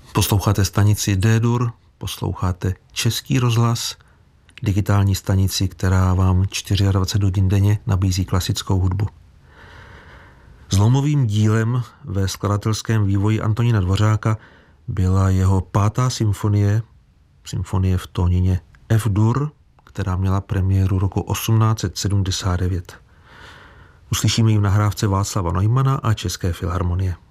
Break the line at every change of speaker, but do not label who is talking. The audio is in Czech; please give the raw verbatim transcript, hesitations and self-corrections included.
Posloucháte stanici D-dur, posloucháte Český rozhlas, digitální stanici, která vám dvacet čtyři hodin denně nabízí klasickou hudbu. Zlomovým dílem ve skladatelském vývoji Antonína Dvořáka byla jeho pátá symfonie, symfonie v tónině F-dur, která měla premiéru roku osmnáct set sedmdesát devět. Uslyšíme ji v nahrávce Václava Neumana a České filharmonie.